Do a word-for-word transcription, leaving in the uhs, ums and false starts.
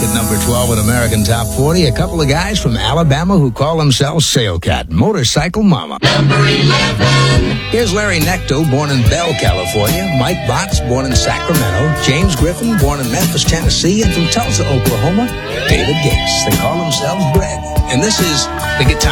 at number twelve in American Top forty. A couple of guys from Alabama who call themselves Sailcat, Motorcycle Mama. Number eleven. Here's Larry Necto, born in Bell, California. Mike Botts, born in Sacramento. James Griffin, born in Memphis, Tennessee. And from Tulsa, Oklahoma, David Gates. They call themselves Greg. And this is the guitar.